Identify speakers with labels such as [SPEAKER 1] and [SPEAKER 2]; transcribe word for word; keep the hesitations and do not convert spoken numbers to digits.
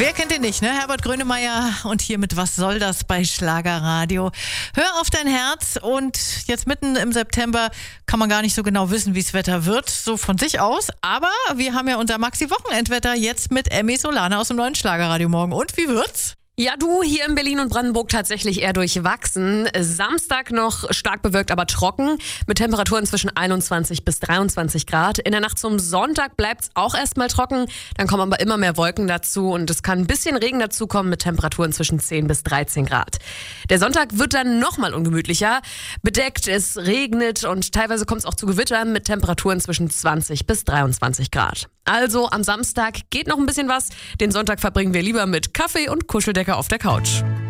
[SPEAKER 1] Wer kennt ihn nicht, ne? Herbert Grönemeyer und hier mit Was soll das bei Schlagerradio. Hör auf dein Herz und jetzt mitten im September kann man gar nicht so genau wissen, wie das Wetter wird, so von sich aus. Aber wir haben ja unser Maxi-Wochenendwetter jetzt mit Emmy Solana aus dem neuen Schlagerradio morgen. Und wie wird's?
[SPEAKER 2] Ja, du, hier in Berlin und Brandenburg tatsächlich eher durchwachsen. Samstag noch stark bewölkt, aber trocken, mit Temperaturen zwischen einundzwanzig bis dreiundzwanzig Grad. In der Nacht zum Sonntag bleibt's auch erstmal trocken, dann kommen aber immer mehr Wolken dazu und es kann ein bisschen Regen dazukommen mit Temperaturen zwischen zehn bis dreizehn Grad. Der Sonntag wird dann nochmal ungemütlicher. Bedeckt, es regnet und teilweise kommt es auch zu Gewittern mit Temperaturen zwischen zwanzig bis dreiundzwanzig Grad. Also am Samstag geht noch ein bisschen was. Den Sonntag verbringen wir lieber mit Kaffee und Kuscheldecke auf der Couch.